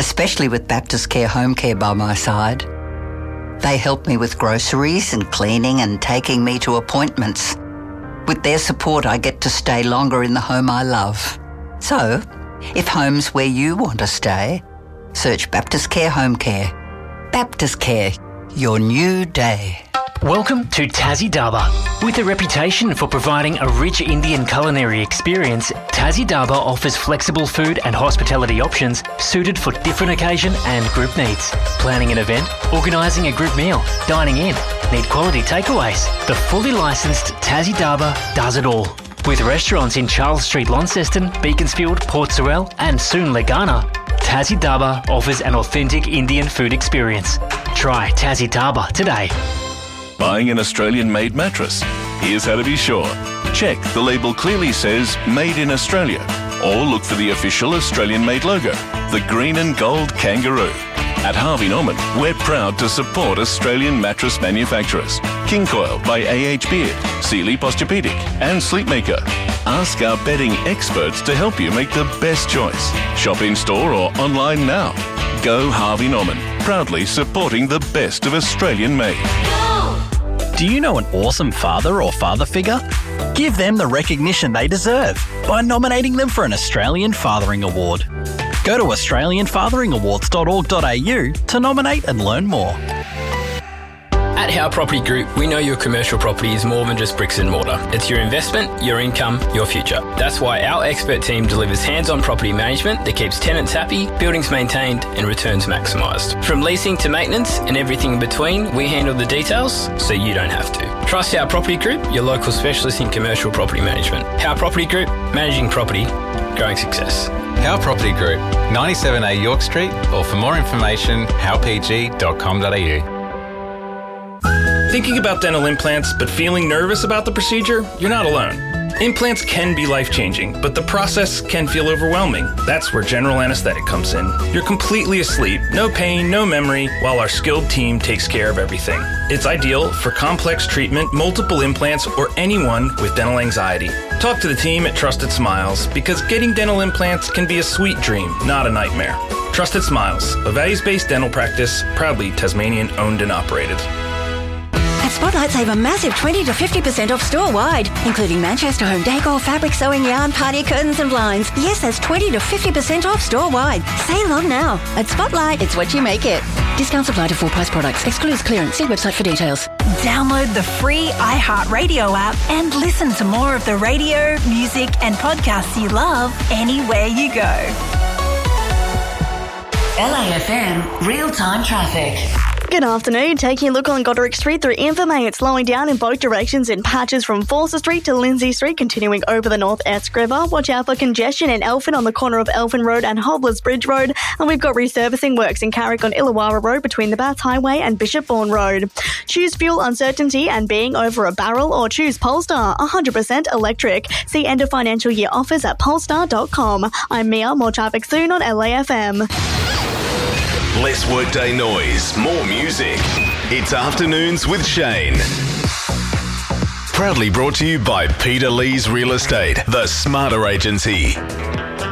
especially with Baptist Care Home Care by my side. They help me with groceries and cleaning and taking me to appointments. With their support, I get to stay longer in the home I love. So, if home's where you want to stay, search Baptist Care Home Care. Baptist Care, your new day. Welcome to Tassie Dhaba. With a reputation for providing a rich Indian culinary experience, Tassie Dhaba offers flexible food and hospitality options suited for different occasion and group needs. Planning an event, organising a group meal, dining in, need quality takeaways. The fully licensed Tassie Dhaba does it all. With restaurants in Charles Street, Launceston, Beaconsfield, Port Sorell and soon Legana, Tassie Dhaba offers an authentic Indian food experience. Try Tassie Dhaba today. Buying an Australian-made mattress? Here's how to be sure. Check the label clearly says Made in Australia, or look for the official Australian-made logo, the green and gold kangaroo. At Harvey Norman, we're proud to support Australian mattress manufacturers. King Coil by A.H. Beard, Sealy Posturepedic and Sleepmaker. Ask our bedding experts to help you make the best choice. Shop in-store or online now. Go Harvey Norman, proudly supporting the best of Australian-made. Do you know an awesome father or father figure? Give them the recognition they deserve by nominating them for an Australian Fathering Award. Go to australianfatheringawards.org.au to nominate and learn more. At Howe Property Group, we know your commercial property is more than just bricks and mortar. It's your investment, your income, your future. That's why our expert team delivers hands-on property management that keeps tenants happy, buildings maintained and returns maximised. From leasing to maintenance and everything in between, we handle the details so you don't have to. Trust Howe Property Group, your local specialist in commercial property management. Howe Property Group, managing property, growing success. Howe Property Group, 97A York Street, or for more information, howpg.com.au. Thinking about dental implants but feeling nervous about the procedure? You're not alone. Implants can be life-changing, but the process can feel overwhelming. That's where general anesthetic comes in. You're completely asleep, no pain, no memory, while our skilled team takes care of everything. It's ideal for complex treatment, multiple implants, or anyone with dental anxiety. Talk to the team at Trusted Smiles, because getting dental implants can be a sweet dream, not a nightmare. Trusted Smiles, a values-based dental practice, proudly Tasmanian owned and operated. At Spotlight, save a massive 20 to 50% off store-wide, including Manchester home decor, fabric, sewing yarn, party curtains and blinds. Yes, that's 20 to 50% off store-wide. Save on now. At Spotlight, it's what you make it. Discounts apply to full-price products. Excludes clearance. See website for details. Download the free iHeartRadio app and listen to more of the radio, music and podcasts you love anywhere you go. LAFM real-time traffic. Good afternoon. Taking a look on Goderic Street through Invermay, it's slowing down in both directions in patches from Forster Street to Lindsay Street, continuing over the North Esk River. Watch out for congestion in Elphin on the corner of Elphin Road and Hobblers Bridge Road. And we've got resurfacing works in Carrick on Illawarra Road between the Baths Highway and Bishop Bourne Road. Choose fuel uncertainty and being over a barrel, or choose Polestar, 100% electric. See end of financial year offers at polestar.com. I'm Mia. More traffic soon on LAFM. Less workday noise, more music. It's Afternoons with Shane. Proudly brought to you by Peter Lee's Real Estate, the smarter agency.